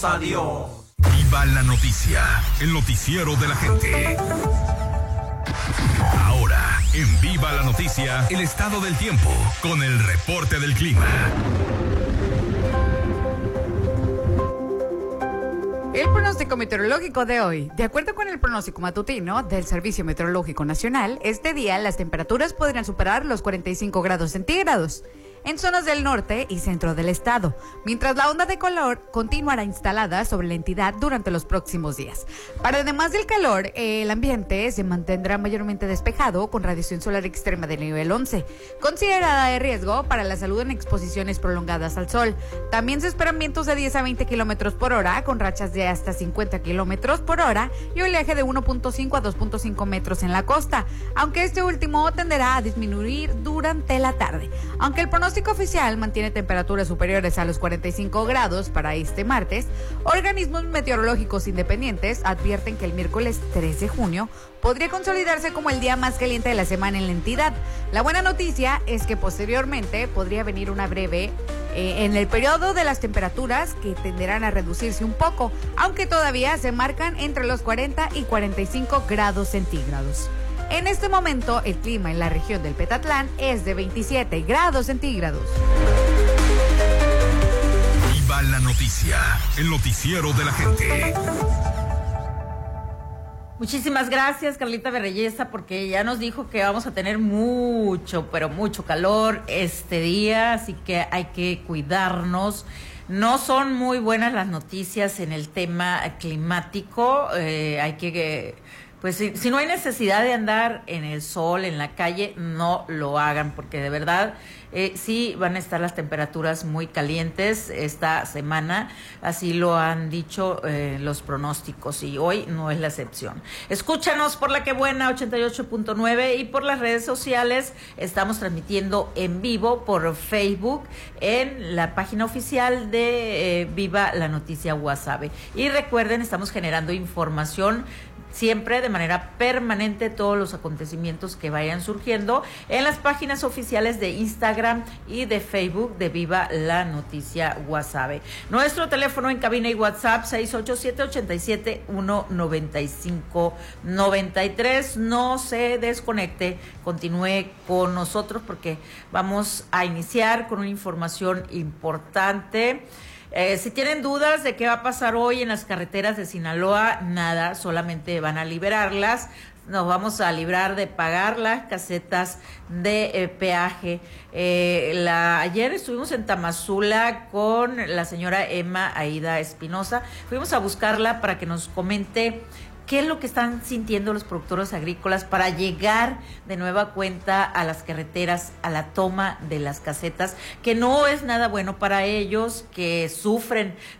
Adiós. Viva la noticia, el noticiero de la gente. Ahora, en Viva la Noticia, el estado del tiempo, con el reporte del clima. El pronóstico meteorológico de hoy. De acuerdo con el pronóstico matutino del Servicio Meteorológico Nacional, este día las temperaturas podrían superar los 45 grados centígrados en zonas del norte y centro del estado, mientras la onda de calor continuará instalada sobre la entidad durante los próximos días. Para además del calor, el ambiente se mantendrá mayormente despejado con radiación solar extrema de nivel 11, considerada de riesgo para la salud en exposiciones prolongadas al sol. También se esperan vientos de 10 a 20 kilómetros por hora, con rachas de hasta 50 kilómetros por hora y oleaje de 1.5 a 2.5 metros en la costa, aunque este último tenderá a disminuir durante la tarde. Aunque el pronóstico oficial mantiene temperaturas superiores a los 45 grados para este martes, organismos meteorológicos independientes advierten que el miércoles 3 de junio podría consolidarse como el día más caliente de la semana en la entidad. La buena noticia es que posteriormente podría venir una breve en el periodo de las temperaturas que tenderán a reducirse un poco, aunque todavía se marcan entre los 40 y 45 grados centígrados. En este momento, el clima en la región del Petatlán es de 27 grados centígrados. Viva la noticia, el noticiero de la gente. Muchísimas gracias, Carlita Berreyesa, porque ya nos dijo que vamos a tener mucho, pero mucho calor este día, así que hay que cuidarnos. No son muy buenas las noticias en el tema climático, hay que... Pues si no hay necesidad de andar en el sol, en la calle, no lo hagan, porque de verdad sí van a estar las temperaturas muy calientes esta semana, así lo han dicho los pronósticos, y hoy no es la excepción. Escúchanos por La Que Buena 88.9 y por las redes sociales. Estamos transmitiendo en vivo por Facebook en la página oficial de Viva la Noticia Guasave. Y recuerden, estamos generando información siempre de manera permanente, todos los acontecimientos que vayan surgiendo en las páginas oficiales de Instagram y de Facebook de Viva la Noticia Guasave. Nuestro teléfono en cabina y WhatsApp 687-87-195-93. No se desconecte, continúe con nosotros porque vamos a iniciar con una información importante. Si tienen dudas de qué va a pasar hoy en las carreteras de Sinaloa, nada, solamente van a liberarlas. Nos vamos a librar de pagar las casetas de peaje. Ayer estuvimos en Tamazula con la señora Emma Aida Espinosa. Fuimos a buscarla para que nos comente qué es lo que están sintiendo los productores agrícolas para llegar de nueva cuenta a las carreteras, a la toma de las casetas, que no es nada bueno para ellos, que sufren